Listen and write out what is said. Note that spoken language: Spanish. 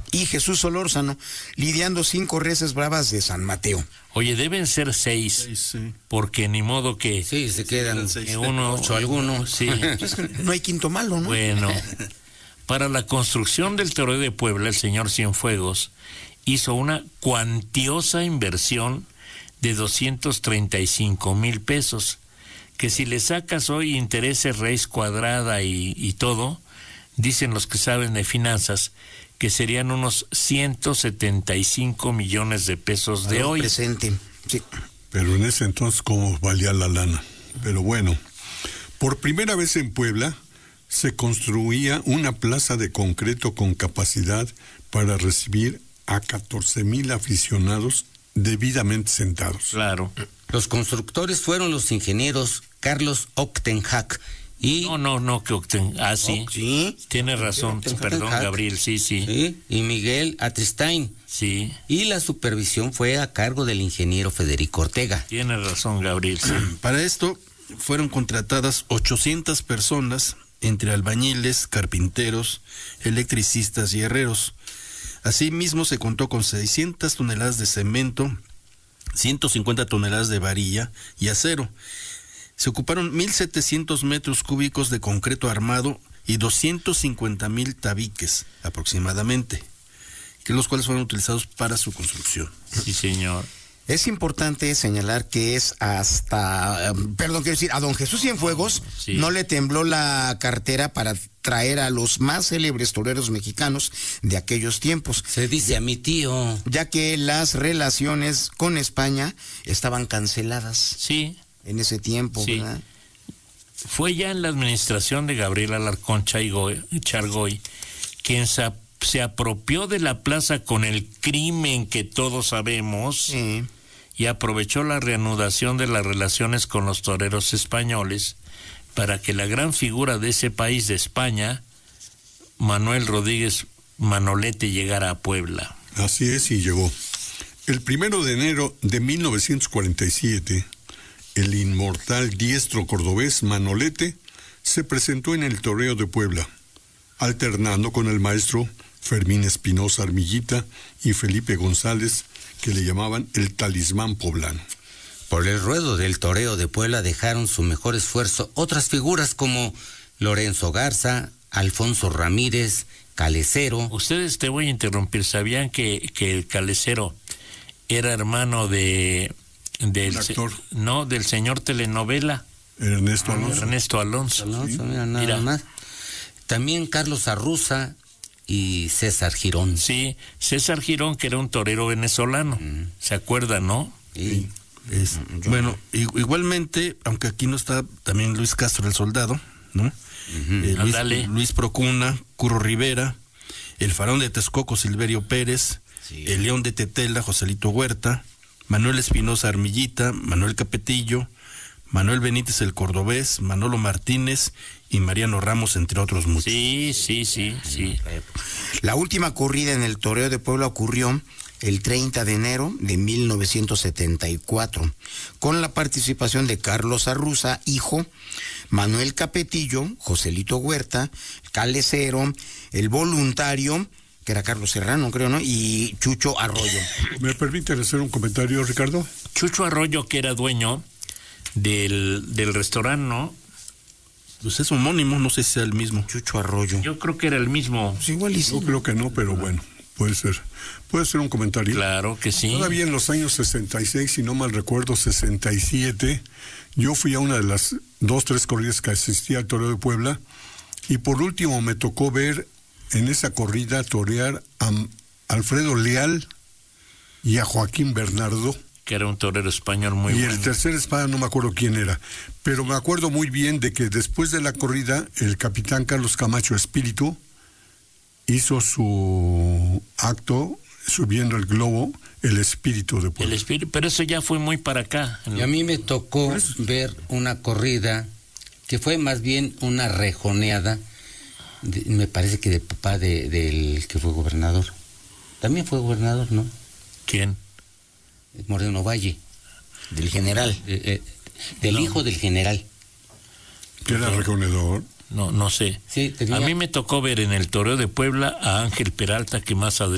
y Jesús Solórzano, lidiando 5 reses bravas de San Mateo. Oye, deben ser 6, sí. Porque ni modo que... Sí, se quedan 8 algunos. Sí. Es que no hay quinto malo, ¿no? Bueno, para la construcción del Toreo de Puebla, el señor Cienfuegos hizo una cuantiosa inversión de 235,000 pesos, que si le sacas hoy intereses, raíz cuadrada y todo, dicen los que saben de finanzas, que serían unos 175 millones de pesos de hoy. Presente, sí. Pero en ese entonces, ¿cómo valía la lana? Pero bueno, por primera vez en Puebla se construía una plaza de concreto con capacidad para recibir a 14,000 aficionados debidamente sentados. Claro. Los constructores fueron los ingenieros Carlos Octenhack y... No, que sí. Sí. Tiene razón, perdón, Gabriel, sí. Y Miguel Atristain. Sí. Y la supervisión fue a cargo del ingeniero Federico Ortega. Tiene razón, Gabriel, sí. Para esto fueron contratadas 800 personas, entre albañiles, carpinteros, electricistas y herreros. Asimismo se contó con 600 toneladas de cemento, 150 toneladas de varilla y acero. Se ocuparon 1,700 metros cúbicos de concreto armado y 250,000 tabiques aproximadamente, que los cuales fueron utilizados para su construcción. Sí, señor. Es importante señalar que es hasta, a don Jesús Cienfuegos Sí. no le tembló la cartera para traer a los más célebres toreros mexicanos de aquellos tiempos. Se dice a mi tío. Ya que las relaciones con España estaban canceladas Sí. en ese tiempo, Sí. ¿verdad? Fue ya en la administración de Gabriel Alarcón Chargoy quien se apropió de la plaza con el crimen que todos sabemos. Sí. Y aprovechó la reanudación de las relaciones con los toreros españoles para que la gran figura de ese país, de España, Manuel Rodríguez Manolete, llegara a Puebla. Así es, y llegó. El 1 de enero de 1947, el inmortal diestro cordobés Manolete se presentó en el Toreo de Puebla, alternando con el maestro Fermín Espinosa Armillita y Felipe González, que le llamaban el talismán poblano. Por el ruedo del Toreo de Puebla dejaron su mejor esfuerzo otras figuras como Lorenzo Garza, Alfonso Ramírez, Calecero. Ustedes, te voy a interrumpir, ¿sabían que el Calecero era hermano del actor? No, del señor telenovela Ernesto Alonso. Ernesto Alonso. Alonso, mira, más. También Carlos Arruza y César Girón. Sí, César Girón, que era un torero venezolano. ¿Se acuerdan, no? Sí. Bueno, igualmente, aunque aquí no está también Luis Castro el Soldado, ¿no? Luis Procuna, Curro Rivera, el Faraón de Texcoco, Silverio Pérez, el León de Tetela, Joselito Huerta, Manuel Espinosa Armillita, Manuel Capetillo, Manuel Benítez el Cordobés, Manolo Martínez y Mariano Ramos, entre otros muchos. Sí. La última corrida en el Toreo de Puebla ocurrió el 30 de enero de 1974, con la participación de Carlos Arruza, hijo, Manuel Capetillo, Joselito Huerta, Calecero, el voluntario, que era Carlos Serrano, creo, ¿no? Y Chucho Arroyo. ¿Me permite hacer un comentario, Ricardo? Chucho Arroyo, que era dueño del restaurante, ¿no? Pues es homónimo, no sé si sea el mismo. Chucho Arroyo. Yo creo que era el mismo. Pues igual y sí. Yo creo que no, pero bueno, puede ser. ¿Puede ser un comentario? Claro que sí. Todavía en los años 66, si no mal recuerdo, 67, yo fui a una de las 2-3 corridas que asistí al Toreo de Puebla, y por último me tocó ver en esa corrida torear a Alfredo Leal y a Joaquín Bernardo. Que era un torero español muy bueno. Y el tercer espada no me acuerdo quién era, pero me acuerdo muy bien de que después de la corrida el capitán Carlos Camacho Espíritu hizo su acto subiendo el globo, el espíritu de Puebla. El espíritu, pero eso ya fue muy para acá. Y a mí me tocó ver una corrida que fue más bien una rejoneada, me parece que de papá del que fue gobernador. También fue gobernador, ¿no? ¿Quién? Moreno Valle. Del general. Del hijo del general. ¿Que era reconedor? No sé. Sí, A mí me tocó ver en el Toreo de Puebla a Ángel Peralta, que más adelante